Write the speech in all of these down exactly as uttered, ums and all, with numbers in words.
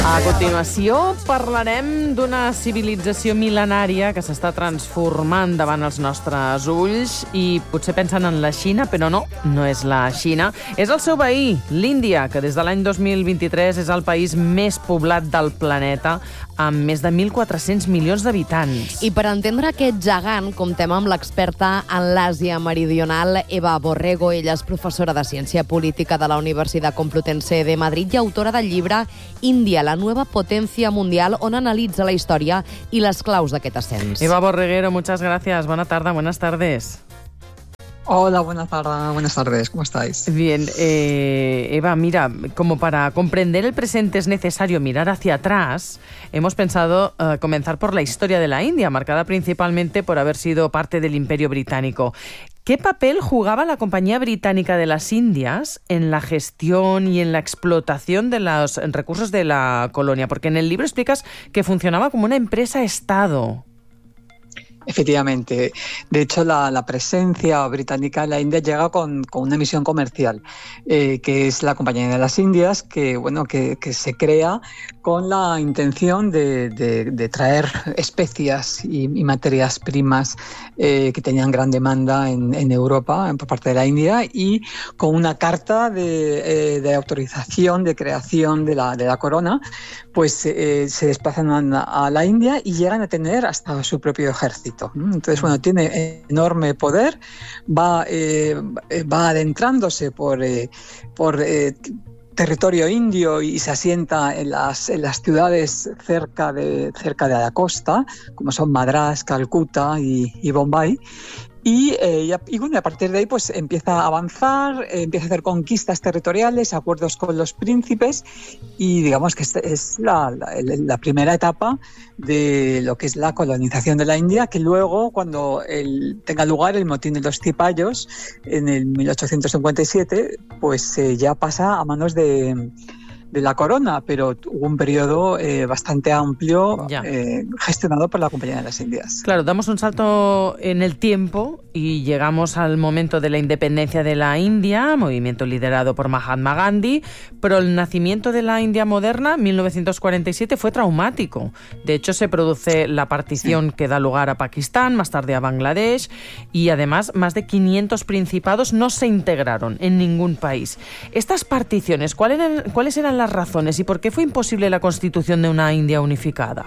A continuació parlarem d'una civilització mil·lenària que s'està transformant davant els nostres ulls i potser pensen en la Xina, però no, no és la Xina. És el seu veí, l'Índia, que des de l'any dos mil vint-i-tres és el país més poblat del planeta, amb més de mil quatre-cents milions d'habitants. I per entendre aquest gegant, comptem amb l'experta en l'Àsia Meridional, Eva Borrego. Ella és professora de Ciència Política de la Universitat Complutense de Madrid i autora del llibre Índia, la nueva potencia mundial, on analitza la història i les claus d'aquest ascens. Eva Borreguero, muchas gracias. Buena tarde, buenas tardes. Hola, buenas tardes, buenas tardes, ¿cómo estáis? Bien, eh, Eva, mira, como para comprender el presente es necesario mirar hacia atrás, hemos pensado eh, comenzar por la historia de la India, marcada principalmente por haber sido parte del Imperio Británico. ¿Qué papel jugaba la Compañía Británica de las Indias en la gestión y en la explotación de los recursos de la colonia? Porque en el libro explicas que funcionaba como una empresa-estado. Efectivamente. De hecho, la, la presencia británica en la India llega con, con una misión comercial, eh, que es la Compañía de las Indias, que, bueno, que, que se crea con la intención de, de, de traer especias y, y materias primas eh, que tenían gran demanda en, en Europa por parte de la India, y con una carta de, eh, de autorización de creación de la, de la corona, pues eh, se desplazan a, a la India y llegan a tener hasta su propio ejército. Entonces, bueno, tiene enorme poder, va, eh, va adentrándose por, eh, por eh, territorio indio y se asienta en las, en las ciudades cerca de, cerca de la costa, como son Madrás, Calcuta y, y Bombay. Y, eh, y, bueno, a partir de ahí pues empieza a avanzar, eh, empieza a hacer conquistas territoriales, acuerdos con los príncipes, y digamos que es la, la, la primera etapa de lo que es la colonización de la India, que luego, cuando el, tenga lugar el motín de los Cipayos en el mil ochocientos cincuenta y siete, pues eh, ya pasa a manos de... de la corona, pero hubo un periodo eh, bastante amplio eh, gestionado por la Compañía de las Indias. Claro, damos un salto en el tiempo y llegamos al momento de la independencia de la India, movimiento liderado por Mahatma Gandhi, pero el nacimiento de la India moderna, mil novecientos cuarenta y siete, fue traumático. De hecho, se produce la partición sí. que da lugar a Pakistán, más tarde a Bangladesh, y además más de quinientos principados no se integraron en ningún país. Estas particiones, ¿cuáles eran, cuáles eran las razones y por qué fue imposible la constitución de una India unificada?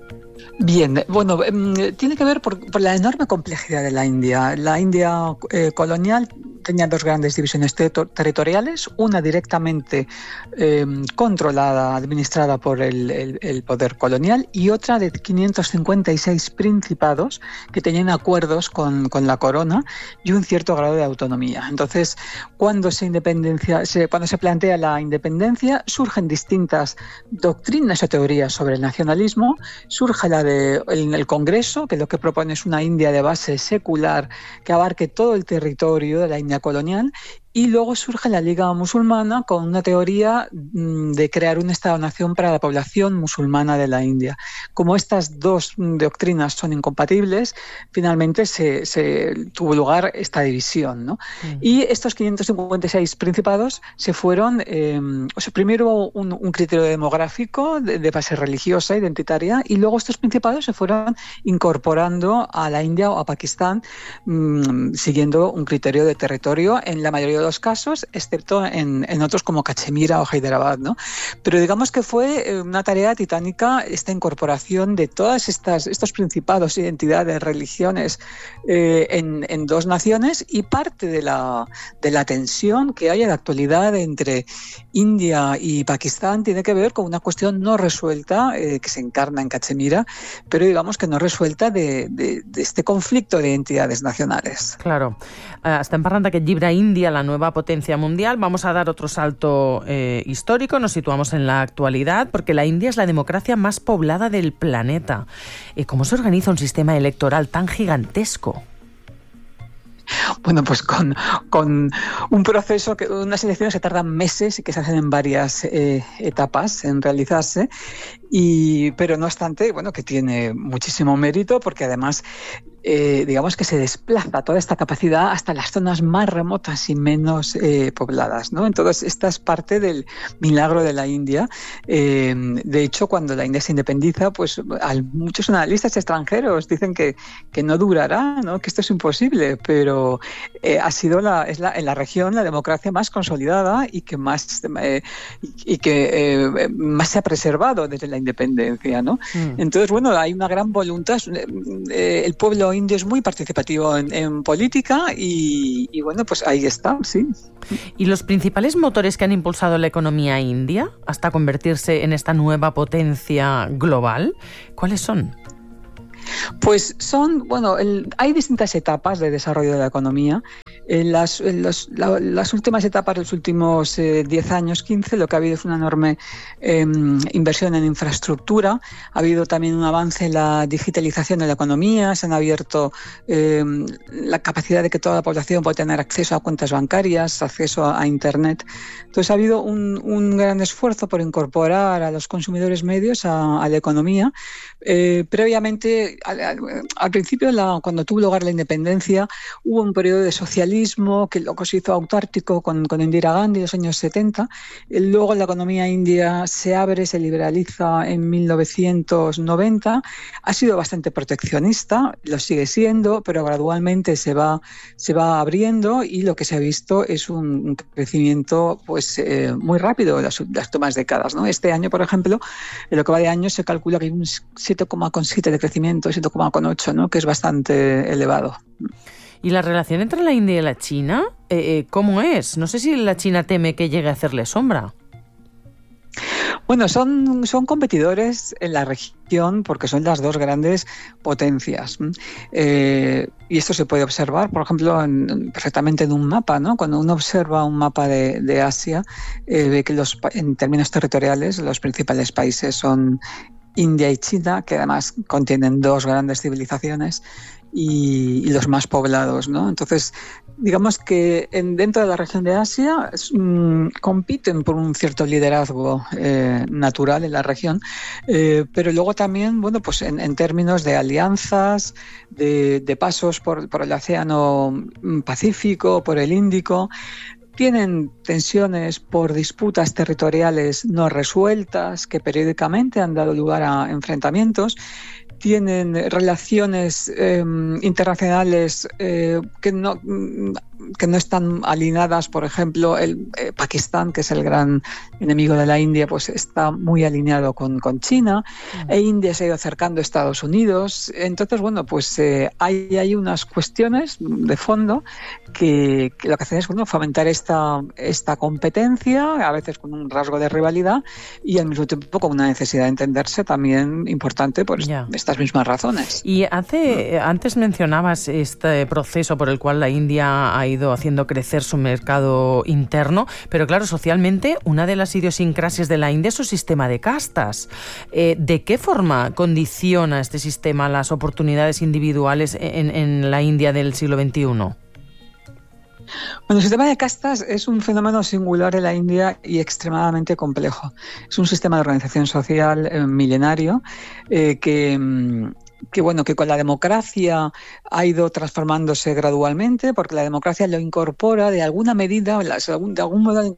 Bien, bueno, eh, tiene que ver por, por la enorme complejidad de la India. La India eh, colonial tenía dos grandes divisiones ter- territoriales, una directamente eh, controlada, administrada por el, el, el poder colonial, y otra de quinientos cincuenta y seis principados que tenían acuerdos con, con la corona y un cierto grado de autonomía. Entonces, cuando se, independencia, se, cuando se plantea la independencia, surgen distintas doctrinas o teorías sobre el nacionalismo. Surge la de, en el Congreso, que lo que propone es una India de base secular que abarque todo el territorio de la India colonial, y luego surge la Liga Musulmana con una teoría de crear un Estado-nación para la población musulmana de la India. Como estas dos doctrinas son incompatibles, finalmente se, se tuvo lugar esta división, ¿no? Mm. Y estos quinientos cincuenta y seis principados se fueron, eh, o sea, primero un, un criterio demográfico de, de base religiosa, identitaria, y luego estos principados se fueron incorporando a la India o a Pakistán mmm, siguiendo un criterio de territorio en la mayoría de los casos, excepto en, en otros como Cachemira o Hyderabad, ¿no? Pero digamos que fue una tarea titánica esta incorporación de todas estas estos principados, identidades, religiones eh, en, en dos naciones, y parte de la, de la tensión que hay en la actualidad entre India y Pakistán tiene que ver con una cuestión no resuelta eh, que se encarna en Cachemira, pero digamos que no resuelta de, de, de este conflicto de identidades nacionales. Claro. Uh, estem parlant d'aquest llibre Índia, la nueva potencia mundial. Vamos a dar otro salto eh, histórico, nos situamos en la actualidad, porque la India es la democracia más poblada del planeta. Eh, ¿Cómo se organiza un sistema electoral tan gigantesco? Bueno, pues con, con un proceso, que unas elecciones que tardan meses y que se hacen en varias eh, etapas en realizarse, y, pero no obstante, bueno, que tiene muchísimo mérito, porque además eh, digamos que se desplaza toda esta capacidad hasta las zonas más remotas y menos eh, pobladas, ¿no? Entonces, esta es parte del milagro de la India. Eh, de hecho, cuando la India se independiza, pues muchos analistas extranjeros dicen que, que no durará, ¿no? Que esto es imposible, pero eh, ha sido la, es la, en la región la democracia más consolidada y que más, eh, y, y que eh, más se ha preservado desde la independencia, ¿no? Mm. Entonces, bueno, hay una gran voluntad. Eh, el pueblo indio es muy participativo en, en política y, y, bueno, pues ahí está, sí. ¿Y los principales motores que han impulsado la economía india hasta convertirse en esta nueva potencia global, cuáles son? Pues son, bueno, el, hay distintas etapas de desarrollo de la economía. En las, en los, la, las últimas etapas, los últimos eh, diez años, quince, lo que ha habido es una enorme eh, inversión en infraestructura. Ha habido también un avance en la digitalización de la economía. Se han abierto eh, la capacidad de que toda la población pueda tener acceso a cuentas bancarias, acceso a, a Internet. Entonces ha habido un, un gran esfuerzo por incorporar a los consumidores medios a, a la economía. Eh, previamente, al, al, al principio, la, cuando tuvo lugar la independencia, hubo un periodo de socialismo que luego se hizo autártico con, con Indira Gandhi en los años setenta. Luego la economía india se abre, se liberaliza en mil novecientos noventa. Ha sido bastante proteccionista, lo sigue siendo, pero gradualmente se va, se va abriendo y lo que se ha visto es un, un crecimiento pues, eh, muy rápido en las, las últimas décadas, ¿no? Este año, por ejemplo, en lo que va de año se calcula que hay un siete coma siete de crecimiento, siete coma ocho, ¿no? Que es bastante elevado. ¿Y la relación entre la India y la China? Eh, ¿Cómo es? No sé si la China teme que llegue a hacerle sombra. Bueno, son, son competidores en la región porque son las dos grandes potencias. Eh, y esto se puede observar, por ejemplo, en, perfectamente en un mapa, ¿no? Cuando uno observa un mapa de, de Asia, eh, ve que los, en términos territoriales los principales países son India y China, que además contienen dos grandes civilizaciones y, y los más poblados, ¿no? Entonces, digamos que en, dentro de la región de Asia mmm, compiten por un cierto liderazgo eh, natural en la región, eh, pero luego también, bueno, pues en, en términos de alianzas, de, de pasos por, por el Océano Pacífico, por el Índico, tienen tensiones por disputas territoriales no resueltas que periódicamente han dado lugar a enfrentamientos. Tienen relaciones eh, internacionales eh, que no que no están alineadas. Por ejemplo, el eh, Pakistán, que es el gran enemigo de la India, pues está muy alineado con, con China, mm. e India se ha ido acercando a Estados Unidos. Entonces, bueno, pues eh, hay, hay unas cuestiones de fondo que, que lo que hacen es, bueno, fomentar esta, esta competencia, a veces con un rasgo de rivalidad y al mismo tiempo con una necesidad de entenderse también importante por yeah. estas mismas razones. Y hace, antes mencionabas este proceso por el cual la India ha ido haciendo crecer su mercado interno, pero claro, socialmente una de las idiosincrasias de la India es su sistema de castas. Eh, ¿De qué forma condiciona este sistema las oportunidades individuales en, en la India del siglo veintiuno? Bueno, el sistema de castas es un fenómeno singular en la India y extremadamente complejo. Es un sistema de organización social eh, milenario eh, que... que bueno, que con la democracia ha ido transformándose gradualmente, porque la democracia lo incorpora de alguna medida, de algún modo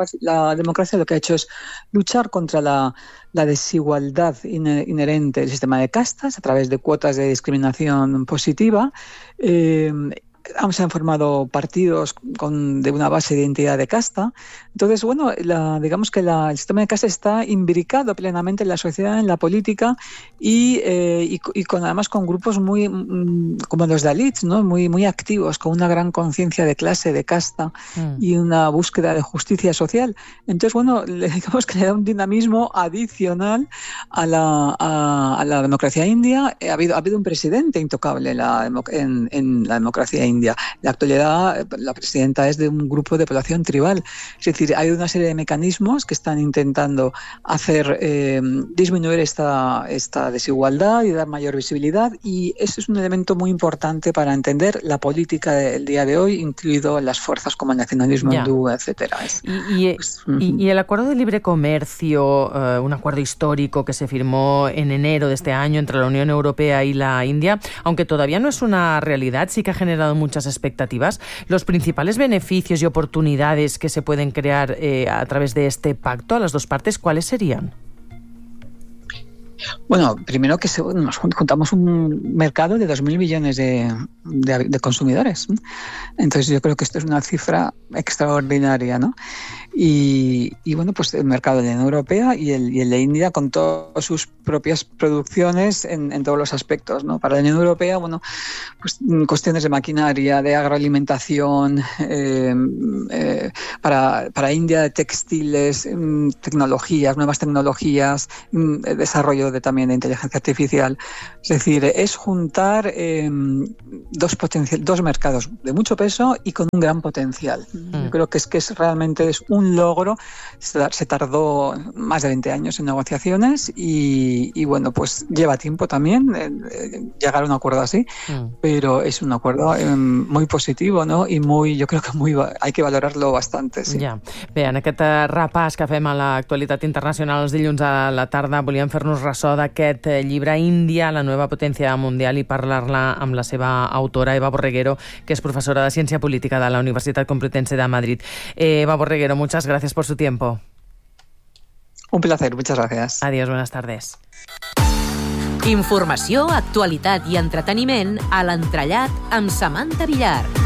la democracia lo que ha hecho es luchar contra la, la desigualdad inherente del sistema de castas a través de cuotas de discriminación positiva. Eh, Se han formado partidos con, de una base de identidad de casta. Entonces, bueno, la, digamos que la, el sistema de casta está imbricado plenamente en la sociedad, en la política y, eh, y, y con, además con grupos muy mm, como los Dalits, ¿no? muy, muy activos, con una gran conciencia de clase, de casta mm. y una búsqueda de justicia social. Entonces, bueno, le, digamos que le da un dinamismo adicional a la, a, a la democracia india. Ha habido, ha habido un presidente intocable en la, en, en la democracia india. India. En la actualidad, la presidenta es de un grupo de población tribal. Es decir, hay una serie de mecanismos que están intentando hacer eh, disminuir esta, esta desigualdad y dar mayor visibilidad, y ese es un elemento muy importante para entender la política del día de hoy, incluido las fuerzas como el nacionalismo ya. hindú, etcétera. Y, y, pues, y, y el acuerdo de libre comercio, eh, un acuerdo histórico que se firmó en enero de este año entre la Unión Europea y la India, aunque todavía no es una realidad, sí que ha generado muchas expectativas. Los principales beneficios y oportunidades que se pueden crear eh, a través de este pacto a las dos partes, ¿cuáles serían? Bueno, primero que se, nos juntamos un mercado de dos mil millones de, de, de consumidores. Entonces yo creo que esto es una cifra extraordinaria, ¿no? Y, y bueno, pues el mercado de la Unión Europea y el, y el de India con todas sus propias producciones en, en todos los aspectos, ¿no? Para la Unión Europea, bueno, pues cuestiones de maquinaria, de agroalimentación, eh, eh, para, para India de textiles, tecnologías, nuevas tecnologías, desarrollo de, también de inteligencia artificial. Es decir, es juntar eh, dos, potencial, dos mercados de mucho peso y con un gran potencial. Mm. Yo creo que es que es realmente es un logro. Se tardó más de veinte años en negociaciones y, y bueno, pues lleva tiempo también eh, llegar a un acuerdo así, mm. pero es un acuerdo eh, muy positivo, ¿no? Y muy, yo creo que muy hay que valorarlo bastante. Sí. Ja. Bé, en aquest repàs que fem a l'actualitat internacional els dilluns a la tarda volíem fer-nos ressò d'aquest llibre Índia, la nueva potencia mundial, i parlar-la amb la seva autora, Eva Borreguero, que és professora de Ciència Política de la Universitat Complutense de Madrid. Eh, Eva Borreguero, muchas gracias por su tiempo. Un placer, muchas gracias. Adiós, buenas tardes. Informació, actualitat i entreteniment a l'Entrellat amb Samantha Villar.